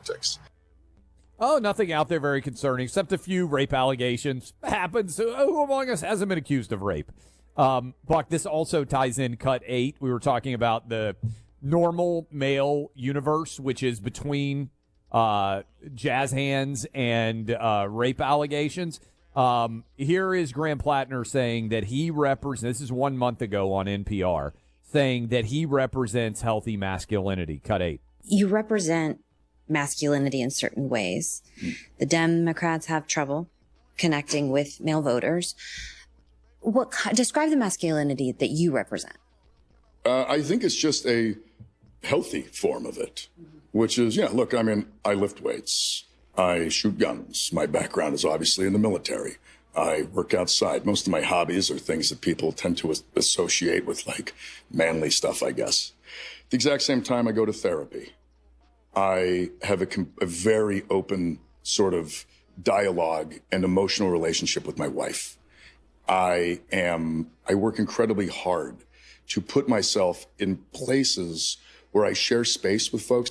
politics. Oh, nothing out there very concerning, except a few rape allegations. Happens. Who among us hasn't been accused of rape? Buck, this also ties in cut 8. We were talking about the normal male universe, which is between jazz hands and rape allegations. Here is Graham Plattner saying that he represents, this is 1 month ago on NPR, saying that he represents healthy masculinity. Cut 8. You represent masculinity in certain ways. The Democrats have trouble connecting with male voters. Describe the masculinity that you represent. I think it's just a healthy form of it, which is, look, I mean, I lift weights. I shoot guns. My background is obviously in the military. I work outside. Most of my hobbies are things that people tend to associate with, like, manly stuff, I guess. At the exact same time, I go to therapy. I have a very open sort of dialogue and emotional relationship with my wife. I work incredibly hard to put myself in places where I share space with folks.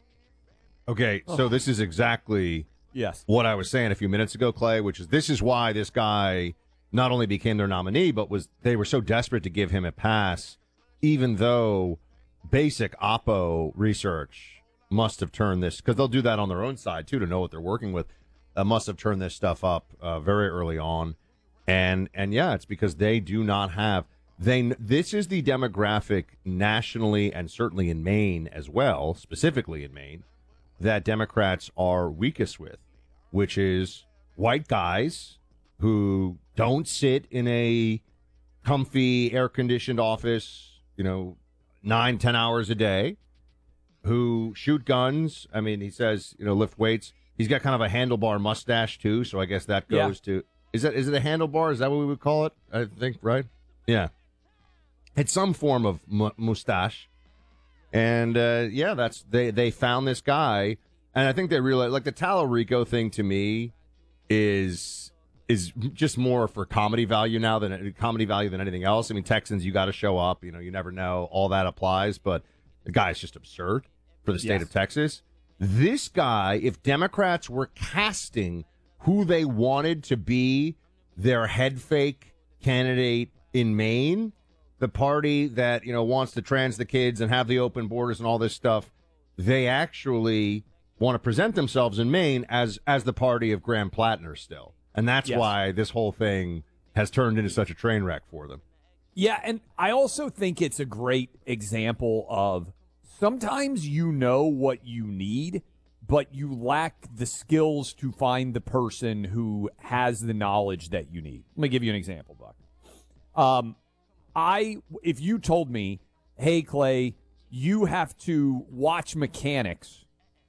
Okay, so this is exactly what I was saying a few minutes ago, Clay, which is this is why this guy not only became their nominee, but they were so desperate to give him a pass, even though basic Oppo research must have turned this, because they'll do that on their own side, too, to know what they're working with, must have turned this stuff up very early on. And yeah, it's because they do not have, this is the demographic nationally and certainly in Maine as well, specifically in Maine, that Democrats are weakest with, which is white guys who don't sit in a comfy, air-conditioned office, 9-10 hours a day, who shoot guns. I mean, he says, lift weights. He's got kind of a handlebar mustache, too, so I guess that goes to... Is it a handlebar? Is that what we would call it? I think, right? Yeah. It's some form of mustache. And, they found this guy, and I think they realized, like, the Tallarico thing to me is just more for comedy value now than anything else. I mean, Texans, you got to show up. You never know. All that applies, but the guy is just absurd for the state of Texas. This guy, if Democrats were casting who they wanted to be their head fake candidate in Maine, the party that, wants to trans the kids and have the open borders and all this stuff, they actually want to present themselves in Maine as the party of Graham Plattner still. And that's why this whole thing has turned into such a train wreck for them. Yeah, and I also think it's a great example of sometimes you know what you need, but you lack the skills to find the person who has the knowledge that you need. Let me give you an example, Buck. If you told me, hey, Clay, you have to watch mechanics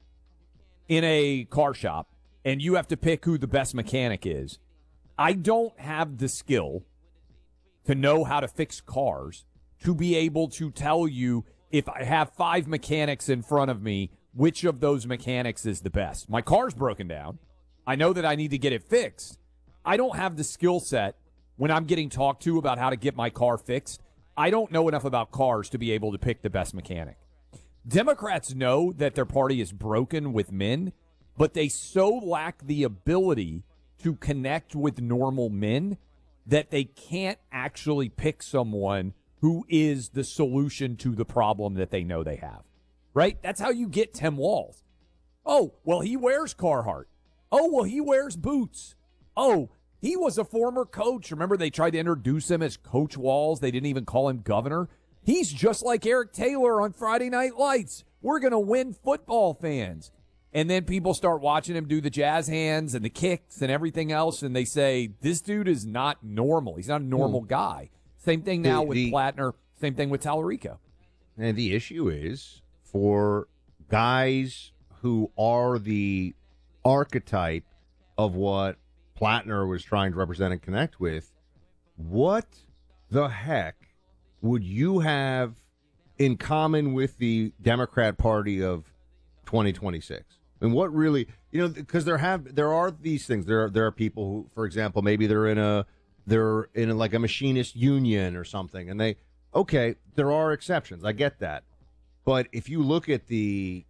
in a car shop, and you have to pick who the best mechanic is, I don't have the skill to know how to fix cars to be able to tell you if I have 5 mechanics in front of me, which of those mechanics is the best. My car's broken down. I know that I need to get it fixed. I don't have the skill set when I'm getting talked to about how to get my car fixed. I don't know enough about cars to be able to pick the best mechanic. Democrats know that their party is broken with men, but they so lack the ability to connect with normal men that they can't actually pick someone who is the solution to the problem that they know they have. Right? That's how you get Tim Walz. Oh, well, he wears Carhartt. Oh, well, he wears boots. Oh, he was a former coach. Remember, they tried to introduce him as Coach Walz. They didn't even call him governor. He's just like Eric Taylor on Friday Night Lights. We're going to win, football fans. And then people start watching him do the jazz hands and the kicks and everything else, and they say, this dude is not normal. He's not a normal guy. Same thing now with Plattner. Same thing with Tallarico. And the issue is, for guys who are the archetype of what Plattner was trying to represent and connect with, what the heck would you have in common with the Democrat Party of 2026? And what really, because there are these things. There are people who, for example, maybe they're in like a machinist union or something, and there are exceptions. I get that. But if you look at the